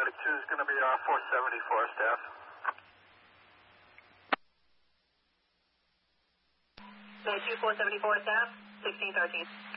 Medic 2 is going to be 474 staff. Medic 2, 474 staff, 1613.